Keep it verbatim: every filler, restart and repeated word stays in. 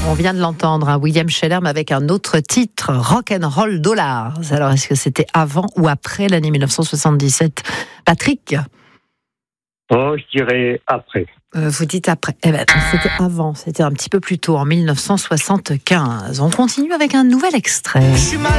On vient de l'entendre, hein, William Shellerm avec un autre titre, Rock'n'Roll Dollars. Alors, est-ce que c'était avant ou après l'année mille neuf cent soixante-dix-sept ? Patrick ? Oh, je dirais après. Euh, vous dites après. Eh ben, c'était avant, c'était un petit peu plus tôt, en mille neuf cent soixante-quinze. On continue avec un nouvel extrait.